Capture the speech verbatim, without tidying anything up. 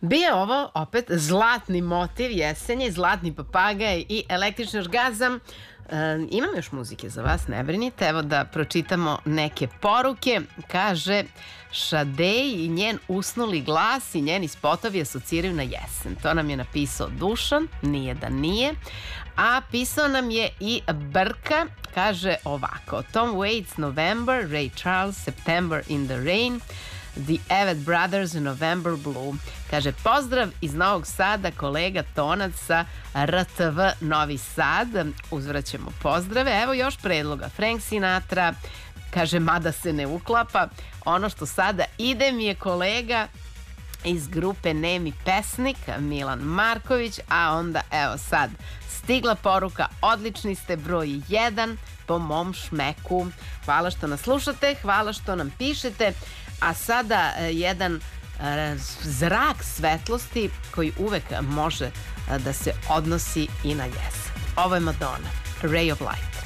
Bio ovo opet zlatni motiv jesenje, zlatni papagaj i električni orgazam. E, imam još muzike za vas, ne brinite. Evo da pročitamo neke poruke. Kaže Šadej i njen usnuli glas i njeni spotovi asociraju na jesen. To nam je napisao Dušan, nije da nije. A pisao nam je i Brka, kaže ovako: Tom Waits, November, Ray Charles, September in the Rain, The Avett Brothers, November Blue. Kaže, pozdrav iz Novog Sada, kolega Tonac sa R T V Novi Sad. Uzvraćamo pozdrave. Evo još predloga. Frank Sinatra, kaže, mada se ne uklapa. Ono što sada ide mi je kolega iz grupe Nemi pesnik, Milan Marković, a onda evo sad stigla poruka: odlični ste, broj jedan po mom šmeku. Hvala što nas slušate, hvala što nam pišete. A sada jedan zrak svetlosti koji uvek može da se odnosi i na jesen. Ovo je Madonna, Ray of Light.